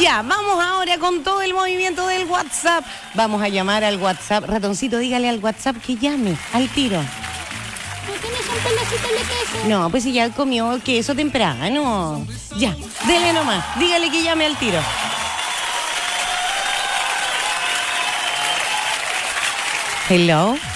Ya, vamos ahora con todo el movimiento del WhatsApp. Vamos a llamar al WhatsApp. Ratoncito, dígale al WhatsApp que llame al tiro. ¿No tienes un pedacito de queso? No, pues si ya comió queso temprano. Ya, dele nomás. Dígale que llame al tiro. Hello.